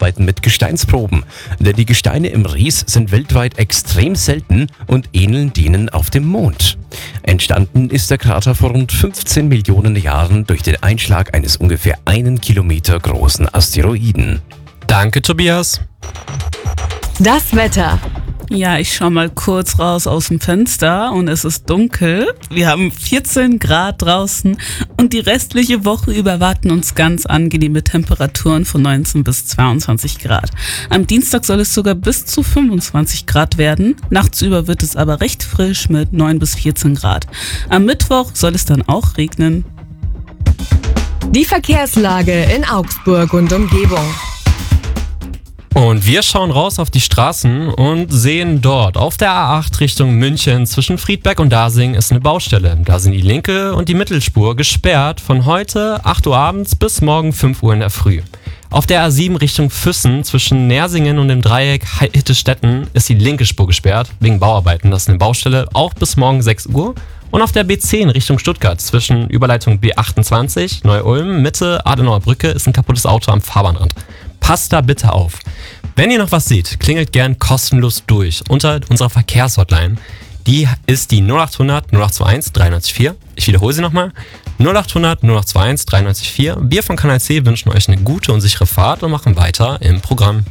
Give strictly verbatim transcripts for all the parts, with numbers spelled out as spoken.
arbeiten mit Gesteinsproben. Denn die Gesteine im Ries sind weltweit extrem selten und ähneln denen auf dem Mond. Entstanden ist der Krater vor rund fünfzehn Millionen Jahren durch den Einschlag eines ungefähr einen Kilometer großen Asteroiden. Danke, Tobias. Das Wetter. Ja, ich schau mal kurz raus aus dem Fenster und es ist dunkel. Wir haben vierzehn Grad draußen und die restliche Woche über warten uns ganz angenehme Temperaturen von neunzehn bis zweiundzwanzig Grad. Am Dienstag soll es sogar bis zu fünfundzwanzig Grad werden. Nachts über wird es aber recht frisch mit neun bis vierzehn Grad. Am Mittwoch soll es dann auch regnen. Die Verkehrslage in Augsburg und Umgebung. Und wir schauen raus auf die Straßen und sehen dort auf der A acht Richtung München zwischen Friedberg und Dasing ist eine Baustelle. Da sind die linke und die Mittelspur gesperrt von heute acht Uhr abends bis morgen fünf Uhr in der Früh. Auf der A sieben Richtung Füssen zwischen Nersingen und dem Dreieck Hittestetten ist die linke Spur gesperrt wegen Bauarbeiten. Das ist eine Baustelle auch bis morgen sechs Uhr. Und auf der B zehn Richtung Stuttgart zwischen Überleitung B achtundzwanzig, Neu-Ulm, Mitte Adenauer Brücke ist ein kaputtes Auto am Fahrbahnrand. Passt da bitte auf. Wenn ihr noch was seht, klingelt gern kostenlos durch unter unserer Verkehrshotline. Die ist die null achthundert null achtundzwanzig drei neun vier. Ich wiederhole sie nochmal. null achthundert null achtundzwanzig drei neun vier. Wir von Kanal C wünschen euch eine gute und sichere Fahrt und machen weiter im Programm.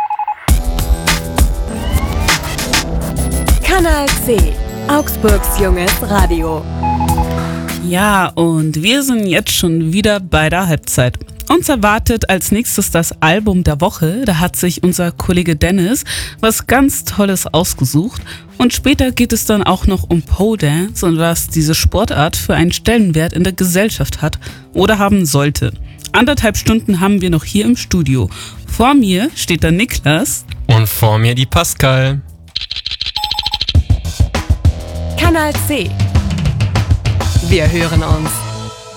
Kanal C, Augsburgs junges Radio. Ja, und wir sind jetzt schon wieder bei der Halbzeit. Uns erwartet als nächstes das Album der Woche. Da hat sich unser Kollege Dennis was ganz Tolles ausgesucht. Und später geht es dann auch noch um Pole Dance und was diese Sportart für einen Stellenwert in der Gesellschaft hat oder haben sollte. Anderthalb Stunden haben wir noch hier im Studio. Vor mir steht der Niklas. Und vor mir die Pascal. Kanal C. Wir hören uns.